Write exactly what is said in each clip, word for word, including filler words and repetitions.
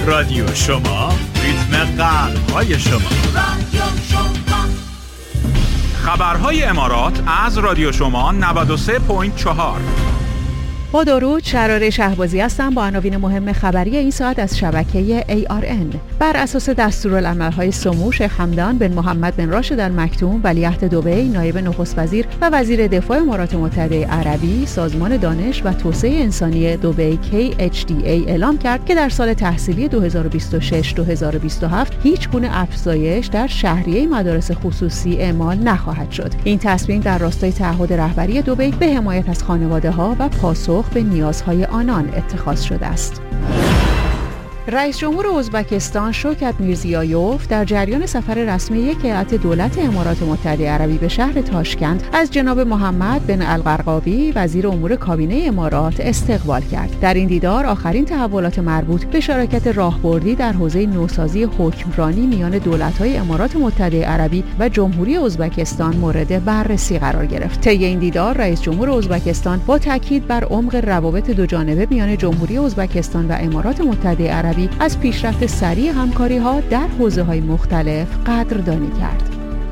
رادیو شما، ریتم قلب‌های شما. رادیو شما. خبرهای امارات از رادیو شما نود و سه و چهار. با درود، شراره شهبازی هستم با عناوین مهم خبری این ساعت از شبکه ای آر ان. بر اساس دستورالعمل‌های سمو شیخ حمدان بن محمد بن راشد ال مکتوم ولیعهد دبی، نایب نخست وزیر و وزیر دفاع امارات متحده عربی، سازمان دانش و توسعه انسانی دبی کی اچ دی ای اعلام کرد که در سال تحصیلی دو هزار و بیست و شش دو هزار و بیست و هفت هیچ گونه افزایش در شهریه مدارس خصوصی اعمال نخواهد شد. این تصمیم در راستای تعهد رهبری دبی به حمایت از خانواده‌ها و پاسخ به نیازهای آنان اتخاذ شده است. رئیس جمهور ازبکستان شوکت میرزیایوف در جریان سفر رسمی یک هیئت دولت امارات متحده عربی به شهر تاشکند از جناب محمد بن القرقاوی وزیر امور کابینه امارات استقبال کرد. در این دیدار آخرین تحولات مربوط به شراکت راهبردی در حوزه نوسازی حکمرانی میان دولت‌های امارات متحده عربی و جمهوری ازبکستان مورد بررسی قرار گرفت. طی این دیدار رئیس جمهور ازبکستان با تاکید بر عمق روابط دوجانبه میان جمهوری ازبکستان و امارات متحده عربی از پیشرفت سریع همکاری‌ها در حوزه‌های مختلف قدردانی کرد.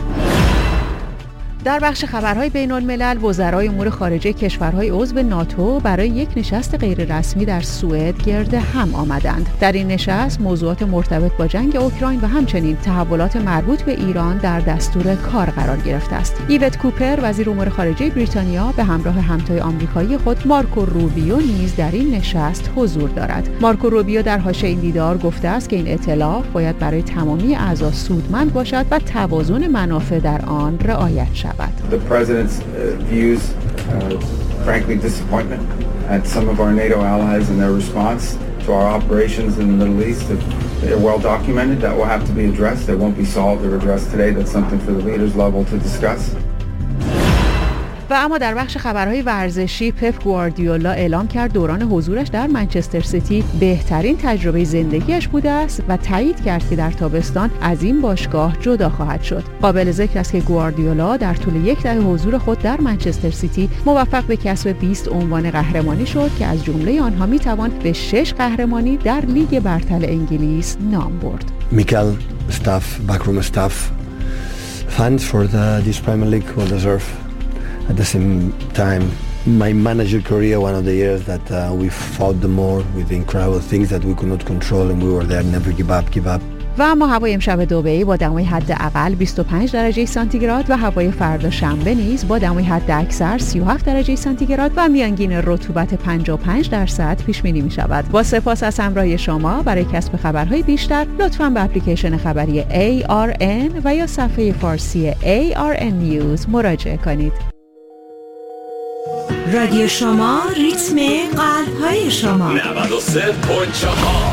در بخش خبرهای بین‌الملل، وزرای امور خارجه کشورهای عضو ناتو برای یک نشست غیررسمی در سوئد گرد هم آمدند. در این نشست موضوعات مرتبط با جنگ اوکراین و همچنین تحولات مربوط به ایران در دستور کار قرار گرفته است. ایوت کوپر وزیر امور خارجه بریتانیا به همراه همتای آمریکایی خود مارکو روبیو نیز در این نشست حضور دارد. مارکو روبیو در حاشیه این دیدار گفته است که این ائتلاف باید برای تمامی اعضا سودمند باشد و توازن منافع در آن رعایت شود. The president's uh, views, uh, frankly, disappointment at some of our NATO allies and their response to our operations in the Middle East. They're well documented. That will have to be addressed. They won't be solved or addressed today. That's something for the leaders level to discuss. و اما در بخش خبرهای ورزشی، پپ گواردیولا اعلام کرد دوران حضورش در منچستر سیتی بهترین تجربه زندگیش بوده است و تایید کرد که در تابستان از این باشگاه جدا خواهد شد. قابل ذکر است که گواردیولا در طول یک دهه حضور خود در منچستر سیتی موفق به کسب بیست عنوان قهرمانی شد که از جمله آنها میتوان به شش قهرمانی در لیگ برتر انگلیس نام برد. Mikel, staff, backroom staff, fans for the, this Premier League well deserved. At the same time, my manager career, one of the years that uh, we fought the more with the incredible things that we could not control and we were there, never give up, give up. و اما هوای امشب دبی با دمای حداقل بیست و پنج درجه سانتیگراد و هوای فردا شنبه نیز با دمای حداکثر سی و هفت درجه سانتیگراد و میانگین رطوبت پنجاه و پنج درصد پیش بینی می شود. با سپاس از همراهی شما. برای کسب خبرهای بیشتر لطفاً به اپلیکیشن خبری ای آر ان و یا صفحه فارسی ای آر ان News مراجعه کنید. رادیو شما، ریتم قلب‌های شما. نود و سه و چهار.